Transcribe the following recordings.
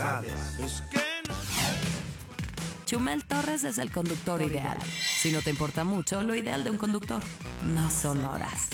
Es que no... Chumel Torres es el conductor ideal. Si no te importa mucho, lo ideal de un conductor no son horas.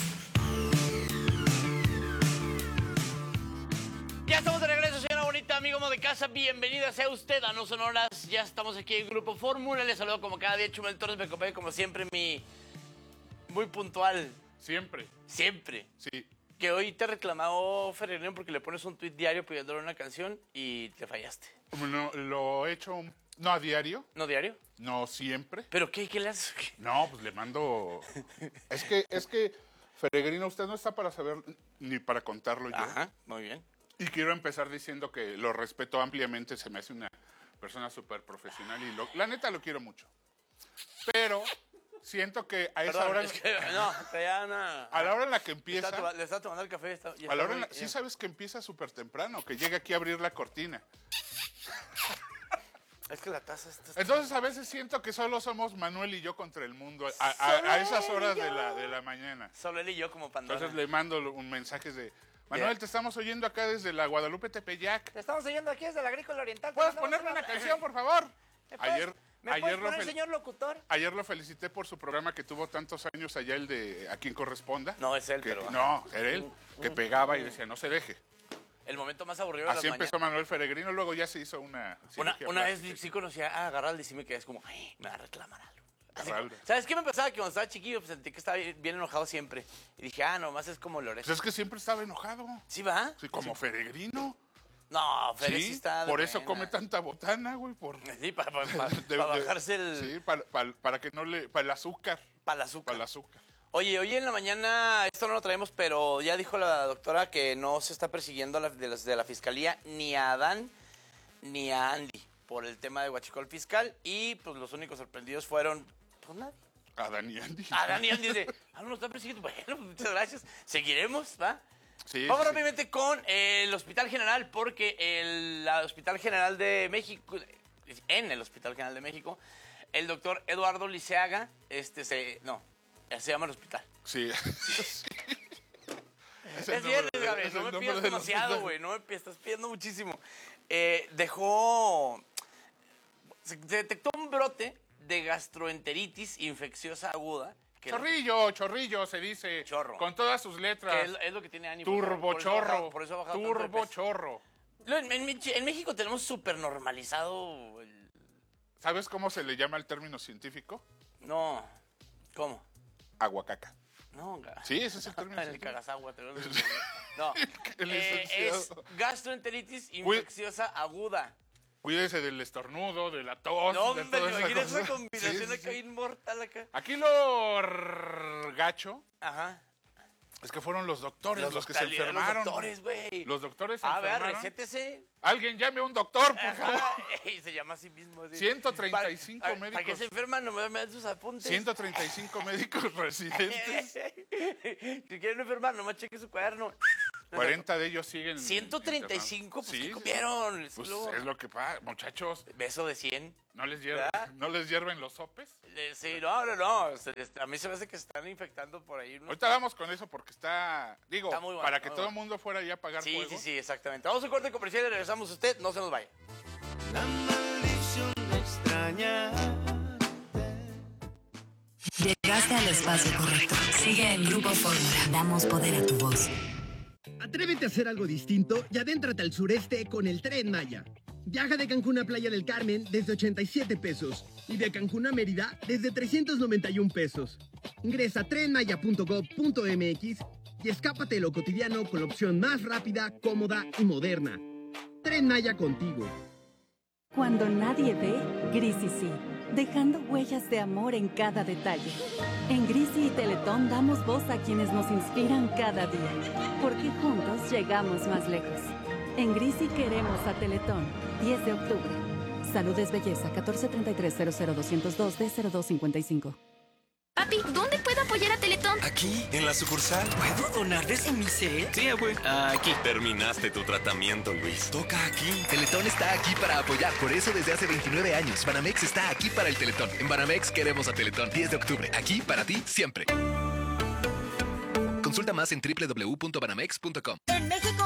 Ya estamos de regreso, señora bonita, amigo de casa. Bienvenida sea usted a No Son Horas. Ya estamos aquí en Grupo Fórmula. Les saludo como cada día, Chumel Torres. Me acompaña como siempre muy puntual. Siempre. Siempre. Sí. Que hoy te reclamó Ferrerín porque le pones un tuit diario pidiéndole una canción y te fallaste. Bueno, lo he hecho, no a diario, ¿No diario? no siempre. ¿Pero qué le haces? No, pues le mando... Es que, Peregrino, usted no está para saber ni para contarlo yo. Ajá, muy bien. Y quiero empezar diciendo que lo respeto ampliamente, se me hace una persona súper profesional y la neta lo quiero mucho. Pero siento que a esa Perdón, hora... es que no, ya no. A la hora en la que empieza... Le está tomando el café. A la hora en la, sí sabes que empieza súper temprano, que llega aquí a abrir la cortina. Es que la taza está... Entonces a veces siento que solo somos Manuel y yo contra el mundo a esas horas de la mañana. Solo él y yo como Pandora. Entonces le mando un mensaje de... Manuel, te estamos oyendo acá desde la Guadalupe Tepeyac. Te estamos oyendo aquí desde la Agrícola Oriental. ¿Puedes ponerme una canción, por favor? ¿Me puedes poner, señor locutor? Ayer lo felicité por su programa que tuvo tantos años allá, el de A Quien Corresponda. No, es él, pero... No, era él, que pegaba y decía, no se deje. El momento más aburrido de las Así empezó mañanas. Manuel Peregrino, luego ya se hizo una... Una vez sí conocía a Garralda y sí me quedé como, ay, me va a reclamar algo. Así, Garralda. ¿sabes qué me pasaba? Que cuando estaba chiquillo pues, sentí que estaba bien enojado siempre. Y dije, nomás es como Lorenzo. Pues es que siempre estaba enojado. ¿Sí va? Sí, como Peregrino. No, Fere sí está de por eso buena. come tanta botana, güey, Sí, para bajarse el... Sí, para que no le... Para el azúcar. Para el azúcar. Para el azúcar. Oye, hoy en la mañana, esto no lo traemos, pero ya dijo la doctora que no se está persiguiendo de la fiscalía ni a Adán ni a Andy por el tema de huachicol fiscal y pues los únicos sorprendidos fueron, pues nadie. Adán y Andy. Adán y Andy dice, no está persiguiendo. Bueno, pues, muchas gracias. Seguiremos, ¿va? Sí, Vamos sí. rápidamente con el Hospital General, porque el Hospital General de México, en el Hospital General de México, el doctor Eduardo Liceaga, se llama el hospital. Sí. Es viernes, Gabriel, no me pidas demasiado, güey, no me estás pidiendo muchísimo. Se detectó un brote de gastroenteritis infecciosa aguda. Chorrillo se dice. Chorro. Con todas sus letras. Que es lo que tiene ánimo. Turbochorro. Por eso ha bajado tanto de peso. Turbochorro. En México tenemos súper normalizado el... ¿Sabes cómo se le llama el término científico? No. ¿Cómo? Aguacaca. No, Sí, ese es el término el científico. cagasagua. No. El Es licenciado. gastroenteritis infecciosa aguda. Cuídese del estornudo, de la tos. No, de hombre, toda esa imagínate cosa. esa combinación Sí, acá sí. inmortal acá. Aquí lo gacho Ajá. es que fueron los doctores los que se Los enfermaron. doctores, güey. Los doctores se A ver, enfermaron. recétese. Alguien llame a un doctor, por favor. Ajá. Y se llama a sí mismo. Así. 135 ¿Para qué médicos. se enferman? No me dan sus apuntes. 135 médicos residentes. Si quieren enfermar, nomás cheque su cuaderno. 40 de ellos siguen. 135, pues, internados. ¿qué comieron? Pues es lo que pasa, muchachos. Beso de 100. ¿No les ¿Verdad? hierven los sopes? Sí, no. A mí se me hace que se están infectando por ahí. Ahorita vamos con eso porque está muy bueno, para que muy todo bueno. el mundo fuera ya a pagar Sí, fuego. sí, exactamente. Vamos a un corte comercial y regresamos. Usted no se nos vaya. La maldición de extrañarte. Llegaste al espacio correcto. Sigue en Grupo Fórmula. Damos poder a tu voz. Atrévete a hacer algo distinto y adéntrate al sureste con el Tren Maya. Viaja de Cancún a Playa del Carmen desde 87 pesos y de Cancún a Mérida desde 391 pesos. Ingresa a trenmaya.gov.mx y escápate de lo cotidiano con la opción más rápida, cómoda y moderna. Tren Maya contigo. Cuando nadie ve, Grisi sí, dejando huellas de amor en cada detalle. En Grisi y Teletón damos voz a quienes nos inspiran cada día, porque juntos llegamos más lejos. En Grisi queremos a Teletón, 10 de octubre. Salud es belleza, 1433-00202-D0255. Papi, ¿dónde puedo apoyar a Teletón? Aquí, en la sucursal. ¿Puedo donar de Semicel? Sí, abue. Aquí. Terminaste tu tratamiento, Luis. Toca aquí. Teletón está aquí para apoyar, por eso desde hace 29 años. Banamex está aquí para el Teletón. En Banamex queremos a Teletón. 10 de octubre, aquí para ti siempre. Consulta más en www.banamex.com. En México